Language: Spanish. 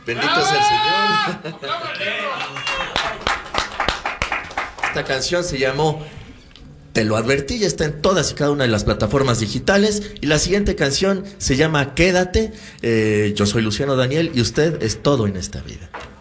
Bendito sea el Señor. Esta canción se llamó Te lo advertí, ya está en todas y cada una de las plataformas digitales. Y la siguiente canción se llama Quédate. Yo soy Luciano Daniel y usted es todo en esta vida.